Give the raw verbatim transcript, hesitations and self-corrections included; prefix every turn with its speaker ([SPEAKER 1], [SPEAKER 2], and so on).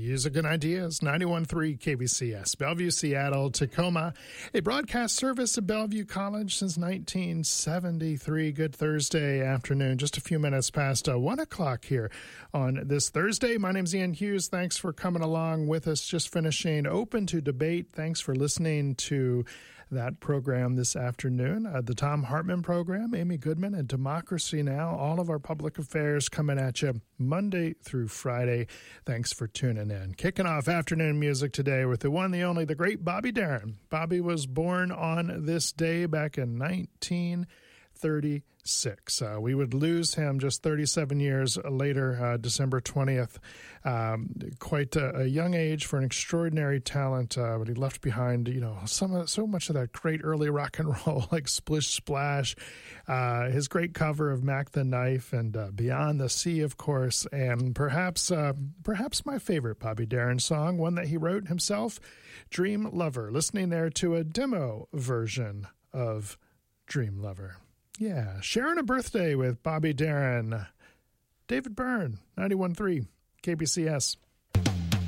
[SPEAKER 1] Music and Ideas, ninety-one point three K B C S, Bellevue, Seattle, Tacoma, a broadcast service of Bellevue College since nineteen seventy-three. Good Thursday afternoon, just a few minutes past uh, one o'clock here on this Thursday. My name's Ian Hughes. Thanks for coming along with us. Just finishing Open to Debate. Thanks for listening to that program this afternoon. Uh, the Thom Hartmann program, Amy Goodman, and Democracy Now!, all of our public affairs coming at you Monday through Friday. Thanks for tuning in. Kicking off afternoon music today with the one, the only, the great Bobby Darin. Bobby was born on this day back in nineteen thirty-six. Uh, we would lose him just thirty-seven years later, uh, December twentieth. Um, quite a, a young age for an extraordinary talent, uh, but he left behind, you know, some so much of that great early rock and roll, like Splish Splash, uh, his great cover of Mac the Knife, and uh, Beyond the Sea, of course, and perhaps uh, perhaps my favorite Bobby Darin song, one that he wrote himself, Dream Lover. Listening there to a demo version of Dream Lover. Yeah, sharing a birthday with Bobby Darin. David Byrne, ninety-one point three K B C S.